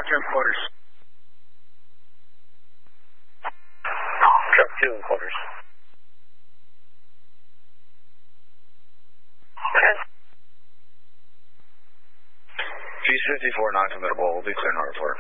Truck 2 in quarters. Truck 2 in quarters. Fees 54 non-committable. We'll be clear in order for